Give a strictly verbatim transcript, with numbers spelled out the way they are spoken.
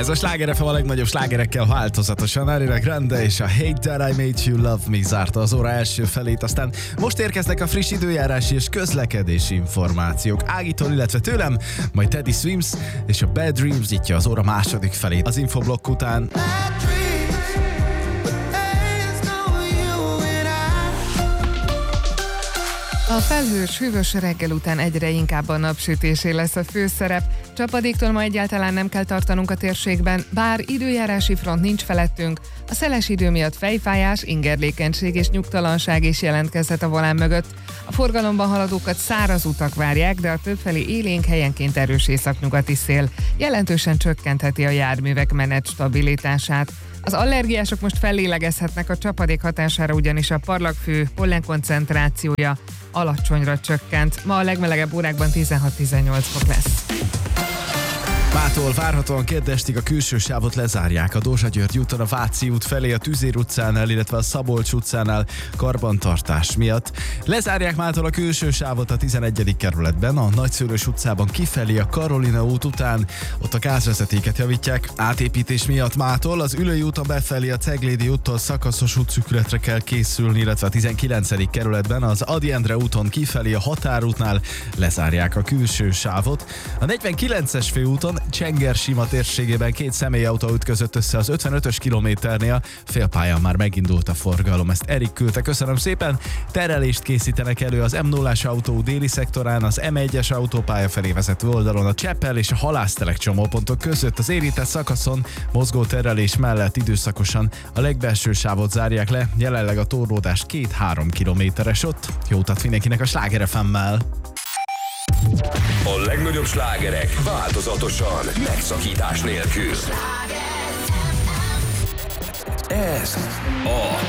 Ez a Sláger ef em a legnagyobb slágerekkel változatosan. Ariana Grande és a Hate That I Made You Love Me zárta az óra első felét, aztán most érkeznek a friss időjárási és közlekedési információk Ágitól, illetve tőlem, majd Teddy Swims és a Bad Dreams nyitja az óra második felét. Az infoblokk után a felhős, hűvös reggel után egyre inkább a napsütésé lesz a főszerep. Csapadéktól ma egyáltalán nem kell tartanunk a térségben, bár időjárási front nincs felettünk. A szeles idő miatt fejfájás, ingerlékenység és nyugtalanság is jelentkezhet a volán mögött. A forgalomban haladókat száraz utak várják, de a többfelé élénk, helyenként erős északnyugati szél jelentősen csökkentheti a járművek menet stabilitását. Az allergiások most fellélegezhetnek a csapadék hatására, ugyanis a parlagfű pollenkoncentrációja alacsonyra csökkent. Ma a legmelegebb órákban tizenhat-tizennyolc fok lesz. Mától várhatóan kedvestig a külső sávot lezárják. A Dózsa-György úton a Váci út felé, a Tüzér utcánál, illetve a Szabolcs utcánál karbantartás miatt. Lezárják mától a külső sávot a tizenegyedik kerületben, a Nagyszőlős utcában kifelé a Karolina út után, ott a gázvezetéket javítják. Átépítés miatt mától az Ülői úton befelé a Ceglédi úttól szakaszos útszűkületre kell készülni, illetve a tizenkilencedik kerületben az Ady Endre úton kifelé a Határútnál lezárják a külső sávot. A negyvenkilences főúton Csenger-Sima térségében két személyautó ütközött össze az ötvenötös kilométernél, félpályán már megindult a forgalom, ezt Erik küldte, köszönöm szépen. Terelést készítenek elő az em nullás autó déli szektorán, az em egyes autópálya felé vezető oldalon, a Cseppel és a Halásztelek csomópontok között. Az érintett szakaszon mozgó terelés mellett időszakosan a legbelső sávot zárják le, jelenleg a torlódás két-három kilométeres ott. Jó utat mindenkinek a Sláger ef emmel! A legnagyobb slágerek változatosan, megszakítás nélkül. Ez a